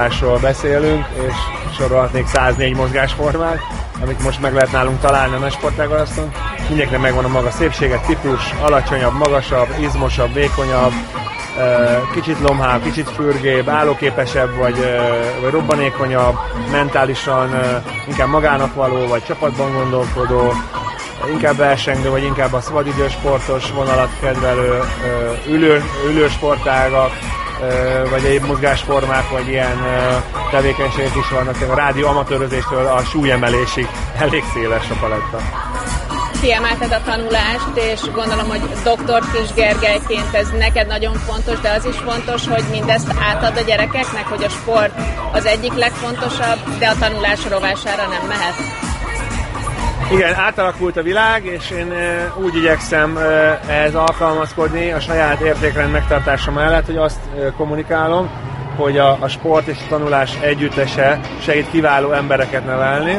mozgásról beszélünk, és sorolhatnék 104 mozgásformát, amit most meg lehet nálunk találni a nagy sportágazon. Mindenkinek megvan a maga szépsége, típus, alacsonyabb, magasabb, izmosabb, vékonyabb, kicsit lomhább, kicsit fürgébb, állóképesebb, vagy robbanékonyabb, mentálisan inkább magának való, vagy csapatban gondolkodó, inkább versengő, vagy inkább a szabadidősportos vonalat kedvelő, ülősportágak, vagy egyéb mozgásformák, vagy ilyen tevékenységek is vannak. A rádió amatőrözéstől a súlyemelésig elég széles a paletta. Kiemelted a tanulást, és gondolom, hogy dr. Kis Gergelyként ez neked nagyon fontos, de az is fontos, hogy mindezt átad a gyerekeknek, hogy a sport az egyik legfontosabb, de a tanulás rovására nem mehet. Igen, átalakult a világ, és én úgy igyekszem ehhez alkalmazkodni a saját értékrend megtartása mellett, hogy azt kommunikálom, hogy a sport és a tanulás együttese segít kiváló embereket nevelni.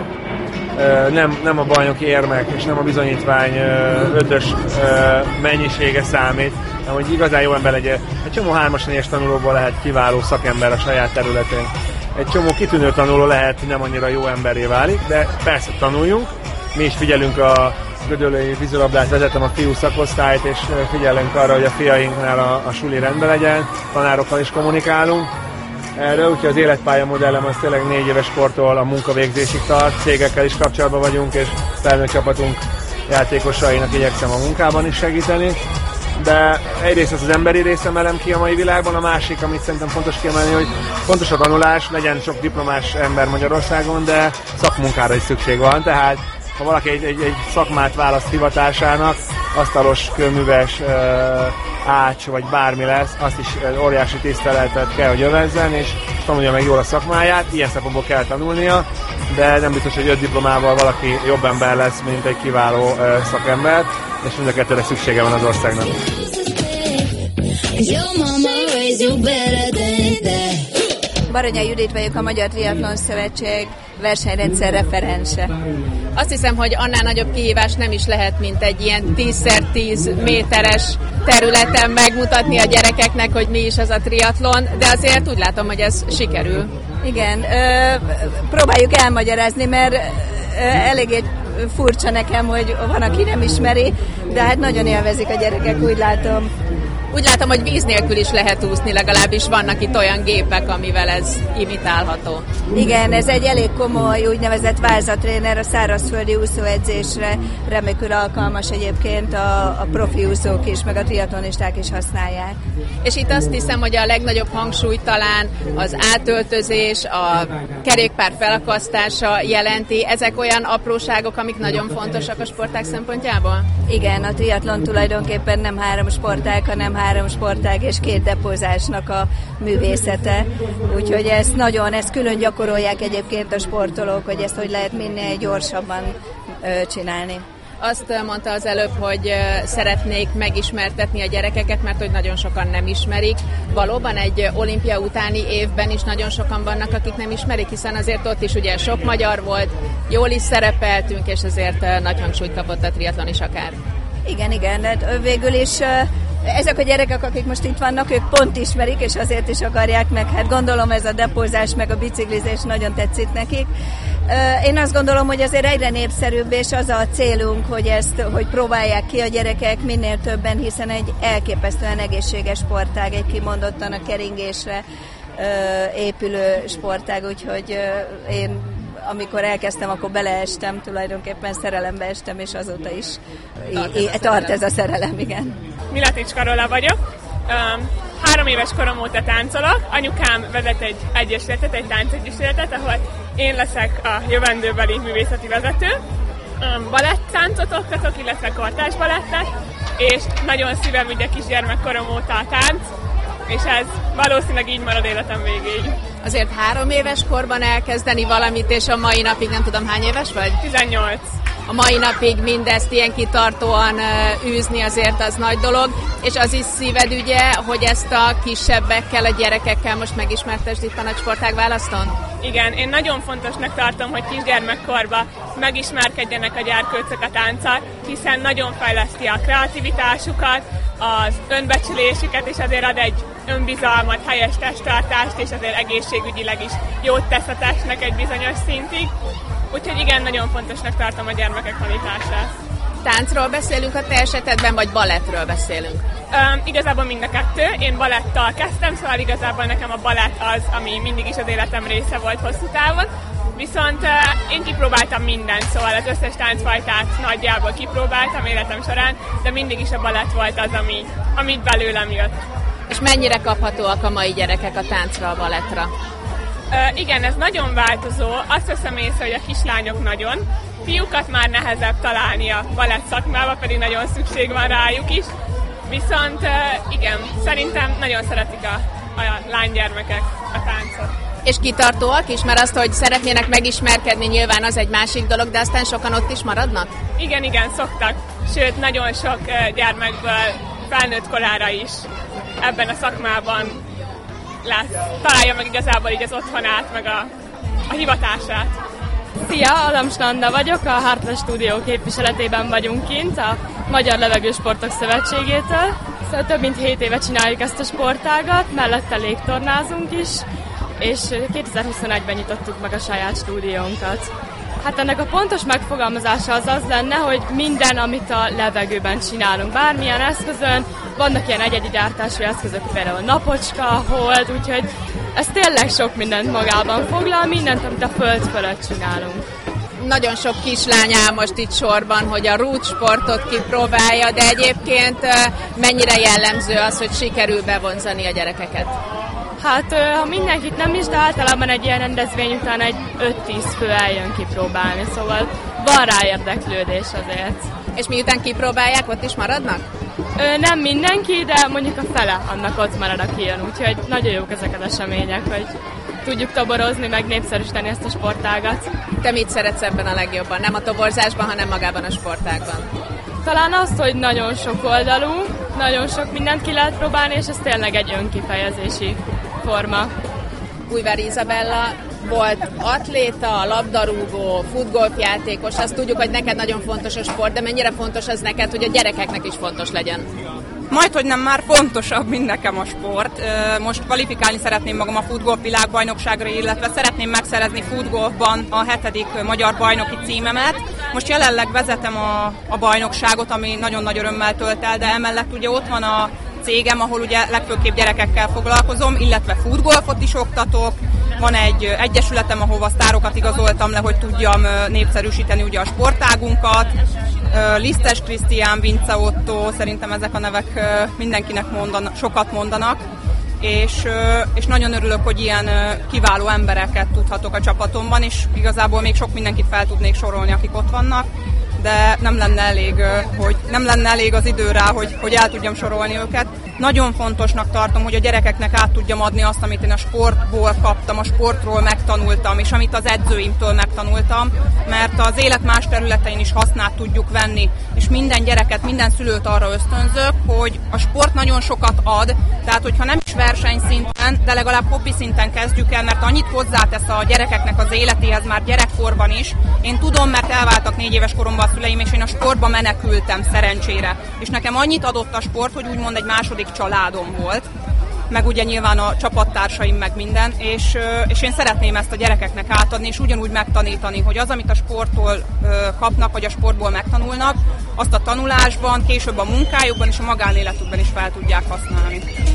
Nem a bajnoki érmek és nem a bizonyítvány ötös mennyisége számít, hanem hogy igazán jó ember legyen. Egy csomó 3-as 4-es tanulóból lehet kiváló szakember a saját területén. Egy csomó kitűnő tanuló lehet, nem annyira jó emberré válik, de persze tanuljunk. Mi is figyelünk a gödöllői vízilabdát, vezetem a fiú szakosztályt, és figyelünk arra, hogy a fiainknál a suli rendben legyen, tanárokkal is kommunikálunk erről, úgyhogy az életpálya modellem az tényleg 4 éves kortól a munkavégzésig tart, cégekkel is kapcsolatban vagyunk, és felnőtt csapatunk játékosainak igyekszem a munkában is segíteni. De egyrészt az emberi része emelem ki a mai világban, a másik, amit szerintem fontos kiemelni, hogy fontos a tanulás, legyen sok diplomás ember Magyarországon, de szakmunkára is szükség van, tehát ha valaki egy szakmát választ hivatásának, asztalos, kőműves, ács vagy bármi lesz, azt is óriási tiszteletet kell, hogy övezzen, és tanulja meg jól a szakmáját, ilyen szempontból kell tanulnia, de nem biztos, hogy 5 diplomával valaki jobb ember lesz, mint egy kiváló szakember, és mind a kettőre szüksége van az országnak. Baranyai Judit vagyok, a Magyar Triatlon Szövetség versenyrendszer referense. Azt hiszem, hogy annál nagyobb kihívás nem is lehet, mint egy ilyen 10x10 méteres területen megmutatni a gyerekeknek, hogy mi is az a triatlon, de azért úgy látom, hogy ez sikerül. Igen, próbáljuk elmagyarázni, mert eléggé furcsa nekem, hogy van, aki nem ismeri, de hát nagyon élvezik a gyerekek, úgy látom. Úgy látom, hogy víz nélkül is lehet úszni, legalábbis vannak itt olyan gépek, amivel ez imitálható. Igen, ez egy elég komoly úgynevezett vázatréner a szárazföldi úszóedzésre, remekül alkalmas egyébként a profi úszók is, meg a triatlonisták is használják. És itt azt hiszem, hogy a legnagyobb hangsúly talán az átöltözés, a kerékpár felakasztása jelenti. Ezek olyan apróságok, amik nagyon fontosak a sportág szempontjából? Igen, a triatlon tulajdonképpen nem 3 sportág, hanem 3 sportág és 2 depózásnak a művészete. Úgyhogy ezt külön gyakorolják egyébként a sportolók, hogy ezt hogy lehet minél gyorsabban csinálni. Azt mondta az előbb, hogy szeretnék megismertetni a gyerekeket, mert hogy nagyon sokan nem ismerik. Valóban egy olimpia utáni évben is nagyon sokan vannak, akik nem ismerik, hiszen azért ott is ugye sok magyar volt, jól is szerepeltünk, és azért nagy hangsúlyt kapott a triatlon is akár. Igen, de végül is ezek a gyerekek, akik most itt vannak, ők pont ismerik, és azért is akarják meg. Hát gondolom ez a depózás, meg a biciklizés nagyon tetszik nekik. Én azt gondolom, hogy azért egyre népszerűbb, és az a célunk, hogy próbálják ki a gyerekek minél többen, hiszen egy elképesztően egészséges sportág, egy kimondottan a keringésre épülő sportág, úgyhogy én amikor elkezdtem, akkor beleestem, tulajdonképpen szerelembe estem, és azóta is tart ez a szerelem, igen. Miletics Karola vagyok. 3 éves korom óta táncolok. Anyukám vezet egy egyesületet, egy táncegyesületet, ahol én leszek a jövendőbeli művészeti vezető. Balettáncot oktatok, illetve kortárs balettet, és nagyon szívem ügy a kisgyermekkorom óta a tánc, és ez valószínűleg így marad életem végéig. Azért 3 éves korban elkezdeni valamit, és a mai napig nem tudom hány éves vagy? 18. A mai napig mindezt ilyen kitartóan űzni azért az nagy dolog, és az is szíved ügye, hogy ezt a kisebbekkel, a gyerekekkel most megismertesd itt a nagy sportág választon? Igen, én nagyon fontosnak tartom, hogy kisgyermekkorban megismerkedjenek a gyerkőcök a tánccal, hiszen nagyon fejleszti a kreativitásukat, az önbecsülésüket, és azért ad egy önbizalmat, helyes testtartást, és azért egészségügyileg is jót tesz a testnek egy bizonyos szintig. Úgyhogy igen, nagyon fontosnak tartom a gyermekek tanítását. Táncról beszélünk a te esetedben, vagy balettről beszélünk? Igazából mind a kettő. Én balettal kezdtem, szóval igazából nekem a balett az, ami mindig is az életem része volt hosszú távon. Viszont én kipróbáltam mindent, szóval az összes táncfajtát nagyjából kipróbáltam életem során, de mindig is a balett volt az, amit belőlem jött. És mennyire kaphatóak a mai gyerekek a táncra, a balettra? Igen, ez nagyon változó. Azt veszem észre, hogy a kislányok nagyon. Fiúkat már nehezebb találni a balett szakmába, pedig nagyon szükség van rájuk is. Viszont igen, szerintem nagyon szeretik a lánygyermekek a táncot. És kitartóak is, mert azt, hogy szeretnének megismerkedni, nyilván az egy másik dolog, de aztán sokan ott is maradnak? Igen, szoktak. Sőt, nagyon sok gyermekből felnőtt korára is ebben a szakmában találja meg igazából így az otthonát, meg a hivatását. Szia, Alams Nanda vagyok, a Hartwell Studio képviseletében vagyunk kint, a Magyar Levegősportok Szövetségétől. Szóval több mint 7 éve csináljuk ezt a sportágat, mellette légtornázunk is, és 2021-ben nyitottuk meg a saját stúdiónkat. Hát ennek a pontos megfogalmazása az lenne, hogy minden, amit a levegőben csinálunk, bármilyen eszközön, vannak ilyen egyedi gyártású eszközök, például napocska, hold, úgyhogy ez tényleg sok mindent magában foglal, mindent, amit a föld fölött csinálunk. Nagyon sok kislány áll most itt sorban, hogy a rút sportot kipróbálja, de egyébként mennyire jellemző az, hogy sikerül bevonzani a gyerekeket? Hát, ha mindenkit nem is, de általában egy ilyen rendezvény után egy 5-10 fő eljön kipróbálni, szóval van rá érdeklődés azért. És miután kipróbálják, ott is maradnak? Nem mindenki, de mondjuk a fele annak ott marad, aki jön, úgyhogy nagyon jók ezek az események, hogy tudjuk toborozni, meg népszerűsíteni ezt a sportágat. Te mit szeretsz ebben a legjobban? Nem a toborzásban, hanem magában a sportágban? Talán azt, hogy nagyon sok oldalú, nagyon sok mindent ki lehet próbálni, és ez tényleg egy önkifejezési forma. Újvár Izabella volt atléta, labdarúgó, futgolfjátékos, azt tudjuk, hogy neked nagyon fontos a sport, de mennyire fontos az neked, hogy a gyerekeknek is fontos legyen? Majdhogy nem, már fontosabb, mint nekem a sport. Most kvalifikálni szeretném magam a futgolf világbajnokságra, illetve szeretném megszerezni futgolfban a 7. magyar bajnoki címemet. Most jelenleg vezetem a bajnokságot, ami nagyon nagy örömmel tölt el, de emellett ugye ott van a cégem, ahol ugye legfőképp gyerekekkel foglalkozom, illetve futgolfot is oktatok. Van egy egyesületem, ahova sztárokat igazoltam le, hogy tudjam népszerűsíteni ugye a sportágunkat. Lisztes Krisztián, Vince Otto, szerintem ezek a nevek mindenkinek sokat mondanak, és nagyon örülök, hogy ilyen kiváló embereket tudhatok a csapatomban, és igazából még sok mindenkit fel tudnék sorolni, akik ott vannak, de nem lenne elég az idő rá, hogy el tudjam sorolni őket. Nagyon fontosnak tartom, hogy a gyerekeknek át tudjam adni azt, amit én a sportból kaptam, a sportról megtanultam, és amit az edzőimtől megtanultam, mert az élet más területein is hasznát tudjuk venni, és minden gyereket, minden szülőt arra ösztönzök, hogy a sport nagyon sokat ad, tehát hogyha nem is versenyszinten, de legalább hobbi szinten kezdjük el, mert annyit hozzátesz a gyerekeknek az életéhez már gyerekkorban is. Én tudom, mert elváltak 4 éves koromban a szüleim, és én a sportba menekültem szerencsére. És nekem annyit adott a sport, hogy úgymond egy második családom volt, meg ugye nyilván a csapattársaim, meg minden, és én szeretném ezt a gyerekeknek átadni, és ugyanúgy megtanítani, hogy az, amit a sporttól kapnak, vagy a sportból megtanulnak, azt a tanulásban, később a munkájukban és a magánéletükben is fel tudják használni.